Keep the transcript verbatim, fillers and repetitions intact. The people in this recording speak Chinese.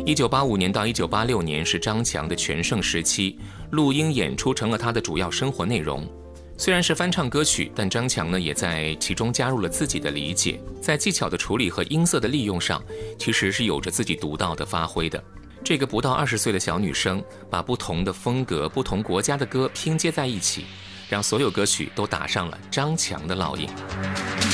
一九八五年到一九八六年是张强的全盛时期，录音演出成了他的主要生活内容。虽然是翻唱歌曲，但张强呢也在其中加入了自己的理解，在技巧的处理和音色的利用上，其实是有着自己独到的发挥的。这个不到二十岁的小女生，把不同的风格、不同国家的歌拼接在一起，让所有歌曲都打上了张强的烙印。